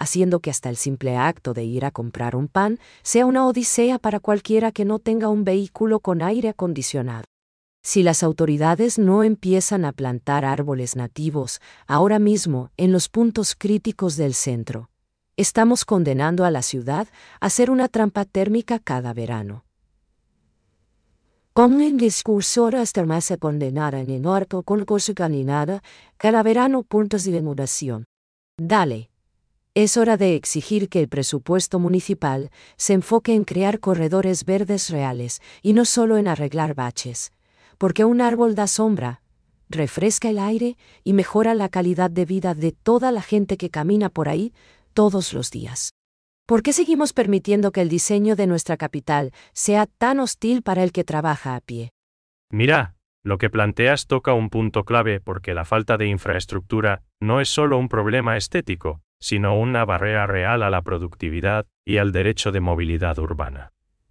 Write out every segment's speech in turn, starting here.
haciendo que hasta el simple acto de ir a comprar un pan sea una odisea para cualquiera que no tenga un vehículo con aire acondicionado. Si las autoridades no empiezan a plantar árboles nativos ahora mismo en los puntos críticos del centro, estamos condenando a la ciudad a ser una trampa térmica cada verano. Con el discurso hasta más se condenará en el norte con cosa caminada, cada verano puntos de demoración. Dale. Es hora de exigir que el presupuesto municipal se enfoque en crear corredores verdes reales y no solo en arreglar baches, porque un árbol da sombra, refresca el aire y mejora la calidad de vida de toda la gente que camina por ahí todos los días. ¿Por qué seguimos permitiendo que el diseño de nuestra capital sea tan hostil para el que trabaja a pie? Mira, lo que planteas toca un punto clave porque la falta de infraestructura no es solo un problema estético, sino una barrera real a la productividad y al derecho de movilidad urbana.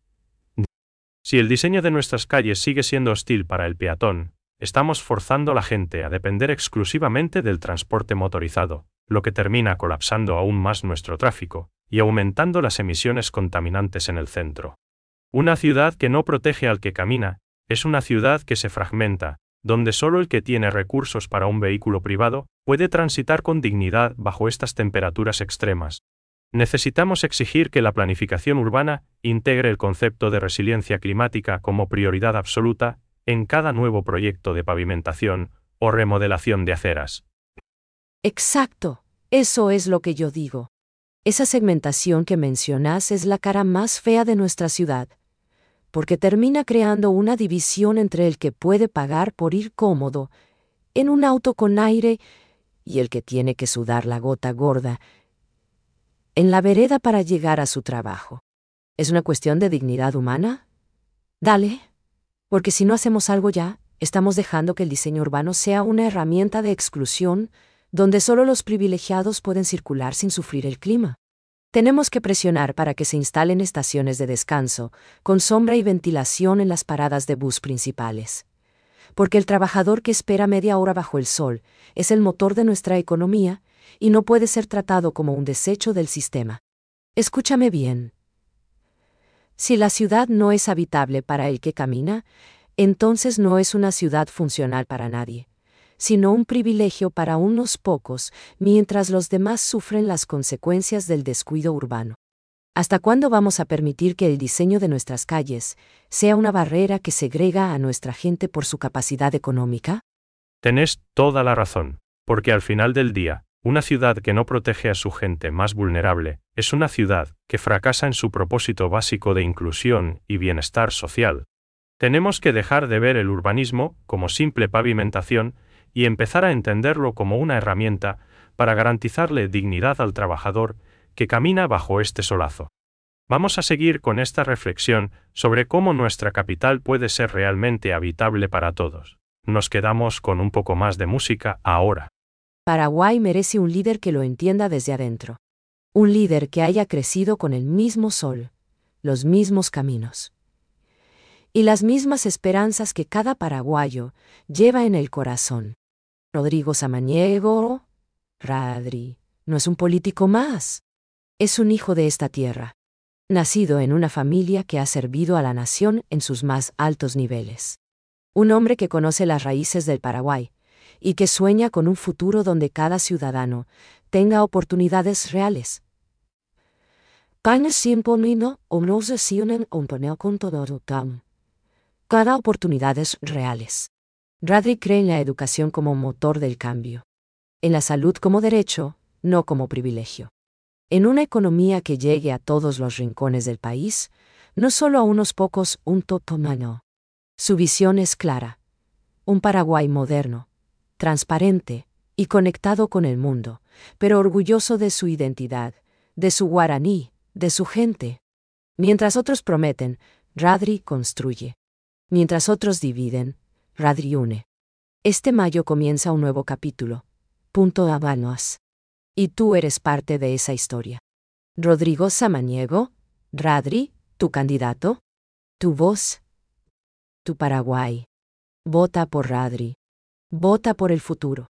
Si el diseño de nuestras calles sigue siendo hostil para el peatón, estamos forzando a la gente a depender exclusivamente del transporte motorizado, lo que termina colapsando aún más nuestro tráfico y aumentando las emisiones contaminantes en el centro. Una ciudad que no protege al que camina es una ciudad que se fragmenta, donde solo el que tiene recursos para un vehículo privado puede transitar con dignidad bajo estas temperaturas extremas. Necesitamos exigir que la planificación urbana integre el concepto de resiliencia climática como prioridad absoluta en cada nuevo proyecto de pavimentación o remodelación de aceras. Exacto, eso es lo que yo digo. Esa segmentación que mencionas es la cara más fea de nuestra ciudad, porque termina creando una división entre el que puede pagar por ir cómodo en un auto con aire y el que tiene que sudar la gota gorda en la vereda para llegar a su trabajo. ¿Es una cuestión de dignidad humana? Dale, porque si no hacemos algo ya, estamos dejando que el diseño urbano sea una herramienta de exclusión donde solo los privilegiados pueden circular sin sufrir el clima. Tenemos que presionar para que se instalen estaciones de descanso, con sombra y ventilación en las paradas de bus principales. Porque el trabajador que espera media hora bajo el sol es el motor de nuestra economía y no puede ser tratado como un desecho del sistema. Escúchame bien. Si la ciudad no es habitable para el que camina, entonces no es una ciudad funcional para nadie, sino un privilegio para unos pocos, mientras los demás sufren las consecuencias del descuido urbano. ¿Hasta cuándo vamos a permitir que el diseño de nuestras calles sea una barrera que segrega a nuestra gente por su capacidad económica? Tenés toda la razón, porque al final del día, una ciudad que no protege a su gente más vulnerable es una ciudad que fracasa en su propósito básico de inclusión y bienestar social. Tenemos que dejar de ver el urbanismo como simple pavimentación y empezar a entenderlo como una herramienta para garantizarle dignidad al trabajador que camina bajo este solazo. Vamos a seguir con esta reflexión sobre cómo nuestra capital puede ser realmente habitable para todos. Nos quedamos con un poco más de música ahora. Paraguay merece un líder que lo entienda desde adentro. Un líder que haya crecido con el mismo sol, los mismos caminos y las mismas esperanzas que cada paraguayo lleva en el corazón. Rodrigo Samaniego, Radri, no es un político más. Es un hijo de esta tierra, nacido en una familia que ha servido a la nación en sus más altos niveles. Un hombre que conoce las raíces del Paraguay y que sueña con un futuro donde cada ciudadano tenga oportunidades reales. Cada oportunidades reales. Radri cree en la educación como motor del cambio, en la salud como derecho, no como privilegio. En una economía que llegue a todos los rincones del país, no solo a unos pocos, un totomano. Su visión es clara. Un Paraguay moderno, transparente y conectado con el mundo, pero orgulloso de su identidad, de su guaraní, de su gente. Mientras otros prometen, Radri construye. Mientras otros dividen, Radri une. Este mayo comienza un nuevo capítulo. Punto Habanos. Y tú eres parte de esa historia. Rodrigo Samaniego, Radri, tu candidato, tu voz, tu Paraguay. Vota por Radri. Vota por el futuro.